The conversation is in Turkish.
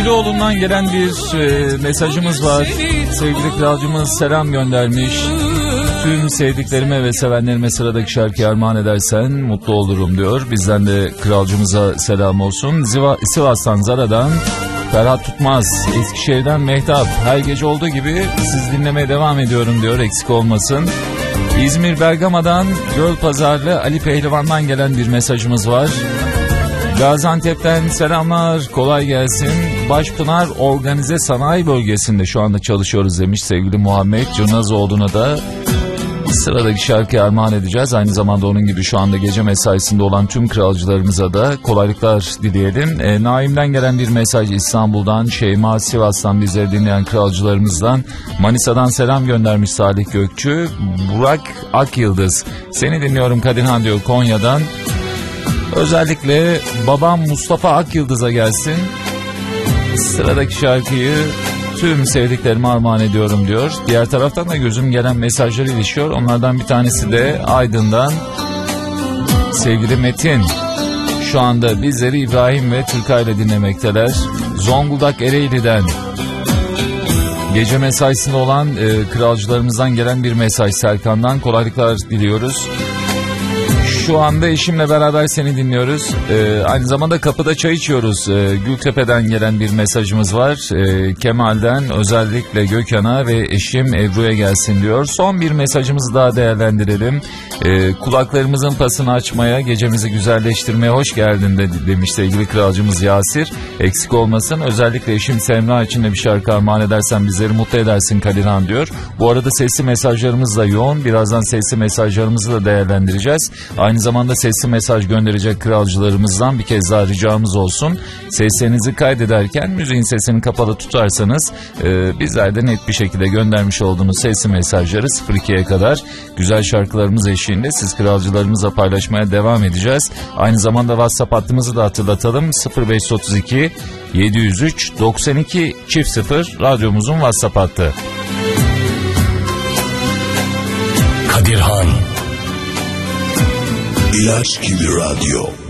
Güloğlu'ndan gelen bir mesajımız var. Sevgili kralcımız selam göndermiş. Tüm sevdiklerime ve sevenlerime sıradaki şarkıyı armağan edersen mutlu olurum diyor. Bizden de kralcımıza selam olsun. Sivas'tan Zara'dan Ferhat Tutmaz, Eskişehir'den Mehtap. Her gece olduğu gibi siz dinlemeye devam ediyorum diyor, eksik olmasın. İzmir Bergama'dan Gölpazarlı Ali Pehlivan'dan gelen bir mesajımız var. Gaziantep'ten selamlar, kolay gelsin. Başpınar Organize Sanayi Bölgesi'nde şu anda çalışıyoruz demiş sevgili Muhammed Cırnazoğlu'na da sıradaki şarkıyı armağan edeceğiz. Aynı zamanda onun gibi şu anda gece mesaisinde olan tüm kralcılarımıza da kolaylıklar dileyelim. Naim'den gelen bir mesaj İstanbul'dan, Şeyma Sivas'tan bizleri dinleyen kralcılarımızdan. Manisa'dan selam göndermiş Salih Gökçü. Burak Akyıldız, seni dinliyorum Kadirhan diyor Konya'dan. Özellikle babam Mustafa Akyıldız'a gelsin. Sıradaki şarkıyı tüm sevdiklerime armağan ediyorum diyor. Diğer taraftan da gözüm gelen mesajlar ilişiyor. Onlardan bir tanesi de Aydın'dan sevgili Metin. Şu anda bizleri İbrahim ve Türkay ile dinlemekteler. Zonguldak Ereğli'den gece mesaisinde olan kralcılarımızdan gelen bir mesaj Serkan'dan, kolaylıklar diliyoruz. Şu anda eşimle beraber seni dinliyoruz. Aynı zamanda kapıda çay içiyoruz. Gültepe'den gelen bir mesajımız var. Kemal'den özellikle Gökhan'a ve eşim Ebru'ya gelsin diyor. Son bir mesajımızı daha değerlendirelim. Kulaklarımızın pasını açmaya, gecemizi güzelleştirmeye hoş geldin demiş sevgili kralcımız Yasir. Eksik olmasın. Özellikle eşim Semra için de bir şarkı armağan edersen bizleri mutlu edersin Kadirhan diyor. Bu arada sesli mesajlarımız da yoğun. Birazdan sesli mesajlarımızı da değerlendireceğiz. Aynı zamanda sesli mesaj gönderecek kralcılarımızdan bir kez daha ricamız olsun. Seslerinizi kaydederken müziğin sesini kapalı tutarsanız bizler de net bir şekilde göndermiş olduğunuz sesli mesajları 02'ye kadar güzel şarkılarımız eşliğinde siz kralcılarımızla paylaşmaya devam edeceğiz. Aynı zamanda WhatsApp hattımızı da hatırlatalım. 0532 703 92 0 radyomuzun WhatsApp hattı. Kadirhan İlaç gibi radyo.